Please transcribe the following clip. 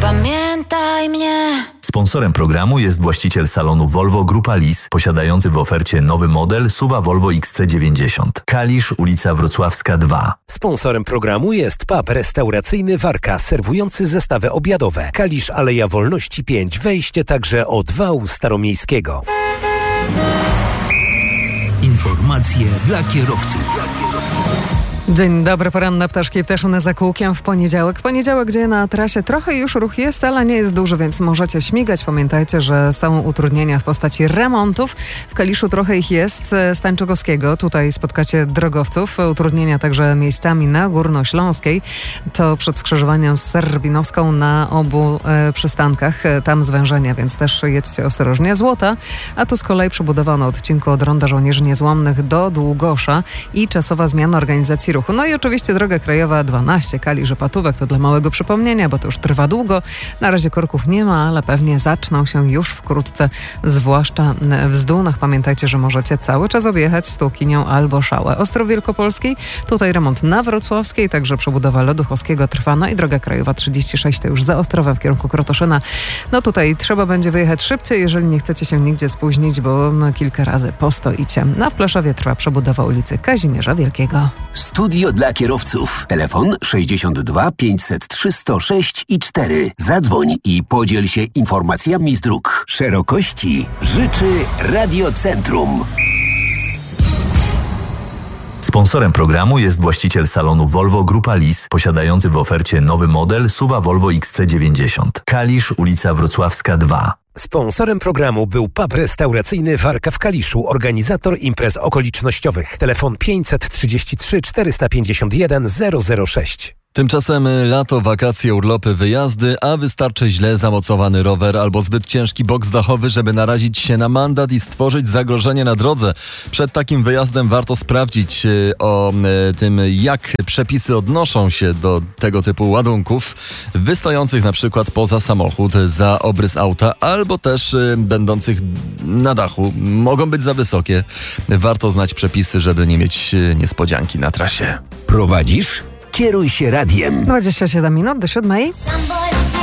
Zapamiętaj mnie. Sponsorem programu jest właściciel salonu Volvo Grupa Lis, posiadający w ofercie nowy model SUV Volvo XC90. Kalisz, ulica Wrocławska 2. Sponsorem programu jest pub restauracyjny Warka, serwujący zestawy obiadowe. Kalisz, Aleja Wolności 5, wejście także od wału staromiejskiego. Informacje dla kierowców. Dzień dobry, poranne ptaszki ptaszone za kółkiem w poniedziałek. Poniedziałek, gdzie na trasie trochę już ruch jest, ale nie jest duży, więc możecie śmigać. Pamiętajcie, że są utrudnienia w postaci remontów. W Kaliszu trochę ich jest. Z Tańczugowskiego tutaj spotkacie drogowców. Utrudnienia także miejscami na Górnośląskiej. To przed skrzyżowaniem z Serbinowską na obu przystankach. Tam zwężenia, więc też jedźcie ostrożnie. Złota, a tu z kolei przebudowa na odcinku od Ronda Żołnierzy Niezłomnych do Długosza i czasowa zmiana organizacji ruchu. No i oczywiście droga krajowa 12 Kalisz-Opatówek, to dla małego przypomnienia, bo to już trwa długo. Na razie korków nie ma, ale pewnie zaczną się już wkrótce, zwłaszcza w Zdunach. Pamiętajcie, że możecie cały czas objechać Stłukinią albo Szałę. Ostrów Wielkopolskiej, tutaj remont na Wrocławskiej, także przebudowa Loduchowskiego trwa. No i droga krajowa 36 to już za Ostrowem w kierunku Krotoszyna. No tutaj trzeba będzie wyjechać szybciej, jeżeli nie chcecie się nigdzie spóźnić, bo kilka razy postoicie. A w Pleszowie trwa przebudowa ulicy Kazimierza Wielkiego. Studio dla kierowców. Telefon 62 503 106 i 4. Zadzwoń i podziel się informacjami z dróg. Szerokości życzy Radiocentrum. Sponsorem programu jest właściciel salonu Volvo Grupa Lis, posiadający w ofercie nowy model SUV Volvo XC90. Kalisz, ulica Wrocławska 2. Sponsorem programu był pub restauracyjny Warka w Kaliszu, organizator imprez okolicznościowych. Telefon 533 451 006. Tymczasem lato, wakacje, urlopy, wyjazdy, a wystarczy źle zamocowany rower albo zbyt ciężki boks dachowy, żeby narazić się na mandat i stworzyć zagrożenie na drodze. Przed takim wyjazdem warto sprawdzić o tym, jak przepisy odnoszą się do tego typu ładunków, wystojących na przykład poza samochód, za obrys auta, albo też będących na dachu. Mogą być za wysokie. Warto znać przepisy, żeby nie mieć niespodzianki na trasie. Prowadzisz? Kieruj się radiem. 27 minut do 7.